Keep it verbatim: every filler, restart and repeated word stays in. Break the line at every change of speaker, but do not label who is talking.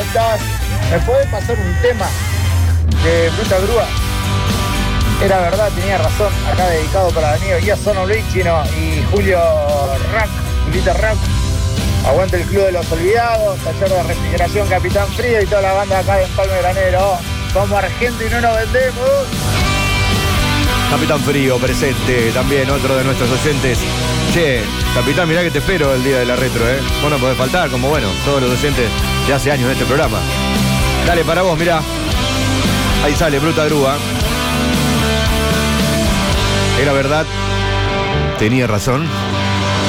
estás? ¿Me podés pasar un tema de Bruta Grúa? Era verdad, tenía razón. Acá dedicado para el amigo Guiasono Chino y Julio Rack, Julito Rack. Aguante el Club de los Olvidados, Taller de Refrigeración Capitán Frío y toda la banda acá de Empalme Granero. Somos argentinos y no nos vendemos.
Capitán Frío presente, también otro de nuestros oyentes. Che, Capitán, mirá que te espero el día de la retro, ¿eh? Vos no podés faltar, como bueno, todos los oyentes de hace años en este programa. Dale, para vos, mirá. Ahí sale, Bruta Grúa. Era verdad, tenía razón.